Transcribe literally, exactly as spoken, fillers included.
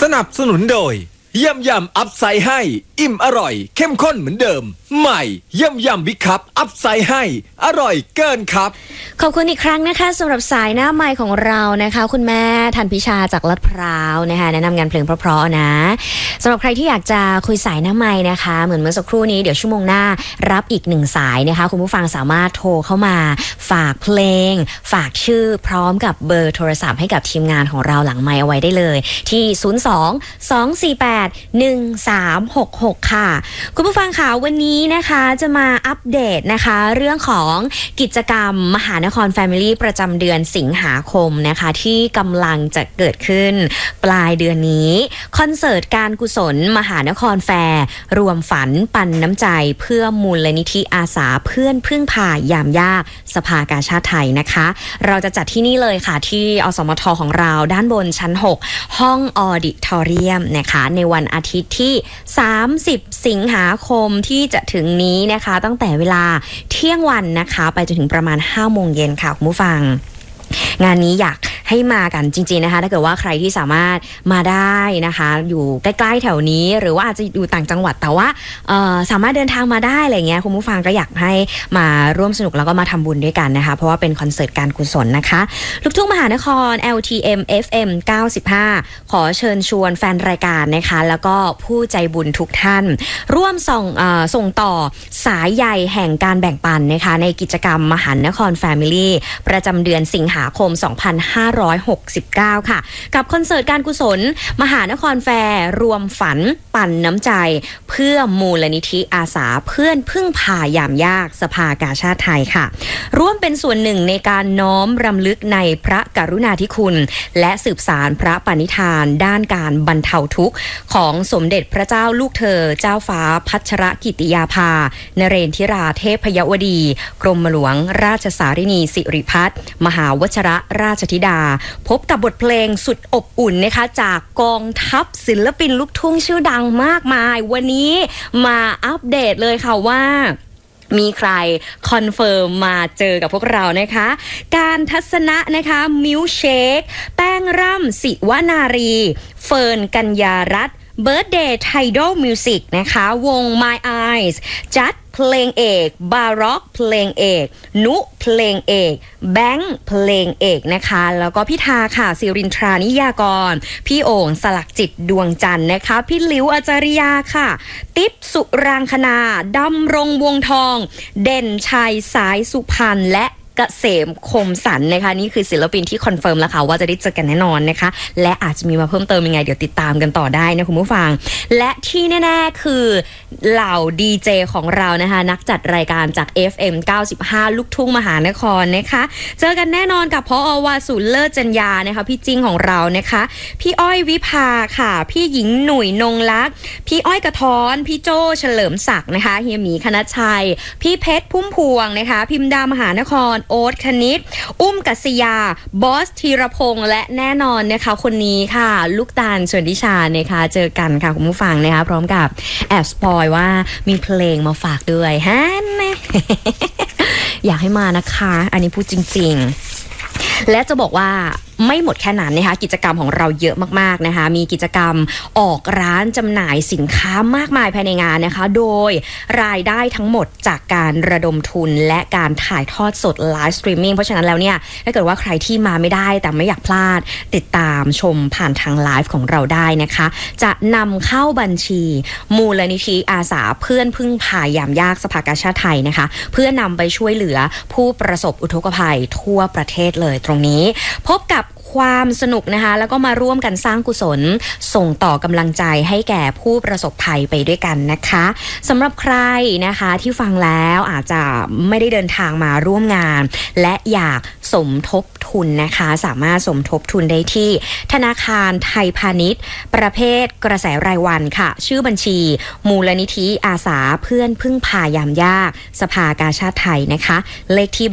นับสนุนโดยยำยำอัพไซด์ให้อิ่มอร่อยเข้มข้นเหมือนเดิมใหม่ยำยำบิ๊กคัพอัพไซด์ให้อร่อยเกินครับขอบคุณอีกครั้งนะคะสำหรับสายหน้าไมค์ของเรานะคะคุณแม่ทันพิชาจากลาดพร้าวนะคะแนะนำงานเพลงเพราะๆนะสำหรับใครที่อยากจะคุยสายหน้าไมค์นะคะเหมือนเมื่อสักครู่นี้เดี๋ยวชั่วโมงหน้ารับอีกหนึ่งสายนะคะคุณผู้ฟังสามารถโทรเข้ามาฝากเพลงฝากชื่อพร้อมกับเบอร์โทรศัพท์ให้กับทีมงานของเราหลังไมค์เอาไว้ได้เลยที่ศูนย์ สอง สอง สี่ แปด หนึ่ง สาม หก หกค่ะคุณผู้ฟังค่ะวันนี้นะคะจะมาอัปเดตนะคะเรื่องของกิจกรรมมหานคร Family ประจำเดือนสิงหาคมนะคะที่กำลังจะเกิดขึ้นปลายเดือนนี้คอนเสิร์ตการกุศลมหานครแฟร์รวมฝันปันน้ำใจเพื่อมูลนิธิอาสาเพื่อนพึ่งพายามยากสภากาชาดไทยนะคะเราจะจัดที่นี่เลยค่ะที่อสมทของเราด้านบนชั้นหกห้องออดิทอเรียมนะคะในวันอาทิตย์ที่สามสิบสิงหาคมที่จะถึงนี้นะคะตั้งแต่เวลาเที่ยงวันนะคะไปจนถึงประมาณห้าโมงเย็นค่ะคุณผู้ฟังงานนี้อยากให้มากันจริงๆนะคะถ้าเกิดว่าใครที่สามารถมาได้นะคะอยู่ใกล้ๆแถวนี้หรือว่าอาจจะอยู่ต่างจังหวัดแต่ว่าสามารถเดินทางมาได้อะไรเงี้ยคุณผู้ฟังก็อยากให้มาร่วมสนุกแล้วก็มาทำบุญด้วยกันนะคะเพราะว่าเป็นคอนเสิร์ตการกุศลนะคะลูกทุ่งมหานคร แอล ที เอ็ม เอฟ เอ็ม เก้าสิบห้าขอเชิญชวนแฟนรายการนะคะแล้วก็ผู้ใจบุญทุกท่านร่วมส่งส่งต่อสายใยแห่งการแบ่งปันนะคะในกิจกรรมมหานคร Family ประจำเดือนสิงหาคมสองพันห้าร้อยหกสิบเก้าค่ะกับคอนเสิร์ตการกุศลมหานครแฟร์รวมฝันปั่นน้ำใจเพื่อมูลนิธิอาสาเพื่อนพึ่งพายามยากสภากาชาดไทยค่ะร่วมเป็นส่วนหนึ่งในการน้อมรำลึกในพระกรุณาธิคุณและสืบสานพระปณิธานด้านการบรรเทาทุกข์ของสมเด็จพระเจ้าลูกเธอเจ้าฟ้าพัชรกิติยาภานเรนทิราเทพยวดีกรมหลวงราชสารินีสิริพัฒน์มหาวชรราชธิดาพบกับบทเพลงสุดอบอุ่นนะคะจากกองทัพศิลปินลูกทุ่งชื่อดังมากมายวันนี้มาอัปเดตเลยค่ะว่ามีใครคอนเฟิร์มมาเจอกับพวกเรานะคะการทัศนะนะคะมิวเชคแป้งร่ำศิวนารีเฟิร์นกัญญารัตน์เบิร์ธเดย์ไทดอลมิวสิกนะคะวง My Eyes จัดเพลงเอกบาร็อกเพลงเอกนุเพลงเอกแบงค์เพลงเอกนะคะแล้วก็พี่ทาค่ะศิรินทรานิยากรพี่โอ่งสลักจิตดวงจันทร์นะคะพี่ลิวอาจาริยาค่ะติ๊บสุรางคณาดำรงวงทองเด่นชัยสายสุพรรณและเกษมคมสันนะคะนี่คือศิลปินที่คอนเฟิร์มแล้วค่ะว่าจะได้เจอกันแน่นอนนะคะและอาจจะมีมาเพิ่มเติมยังไงเดี๋ยวติดตามกันต่อได้นะคุณผู้ฟังและที่แน่ๆคือเหล่าดีเจของเรานะคะนักจัดรายการจาก เอฟ เอ็ม เก้าสิบห้า ลูกทุ่งมหานครนะคะเจอกันแน่นอนกับผอ.วาสุเลิศจัญญานะคะพี่จิ้งของเรานะคะพี่อ้อยวิภาค่ะพี่หญิงหนุ่ยนงลักษณ์พี่อ้อยกระท้อนพี่โจเฉลิมศักดิ์นะคะเฮียหมีคณชัยพี่เพชรพุ่มพวงนะคะพิมดามหานครโอ๊ตคณิตอุ้มกัศยาบอสธีรพงษ์และแน่นอนนะคะคนนี้ค่ะลูกตาลชวนทิชานะคะเจอกันค่ะคุณผู้ฟังนะคะพร้อมกับแอบสปอยว่ามีเพลงมาฝากด้วยฮะแม่ อยากให้มานะคะอันนี้พูดจริงๆและจะบอกว่าไม่หมดแค่นั้นนะคะกิจกรรมของเราเยอะมากๆนะคะมีกิจกรรมออกร้านจำหน่ายสินค้ามากมายภายในงานนะคะโดยรายได้ทั้งหมดจากการระดมทุนและการถ่ายทอดสดไลฟ์สตรีมมิ่งเพราะฉะนั้นแล้วเนี่ยถ้าเกิดว่าใครที่มาไม่ได้แต่ไม่อยากพลาดติดตามชมผ่านทางไลฟ์ของเราได้นะคะจะนำเข้าบัญชีมูลนิธิอาสาเพื่อนพึ่งพายามยากสภากาชาดไทยนะคะเพื่อนำไปช่วยเหลือผู้ประสบอุทกภัยทั่วประเทศเลยตรงนี้พบกับความสนุกนะคะแล้วก็มาร่วมกันสร้างกุศลส่งต่อกำลังใจให้แก่ผู้ประสบภัยไปด้วยกันนะคะสำหรับใครนะคะที่ฟังแล้วอาจจะไม่ได้เดินทางมาร่วมงานและอยากสมทบทุนนะคะสามารถสมทบทุนได้ที่ธนาคารไทยพาณิชย์ประเภทกระแสรายวันค่ะชื่อบัญชีมูลนิธิอาสาเพื่อนพึ่งพายามยากสภากาชาดไทยนะคะเลขที่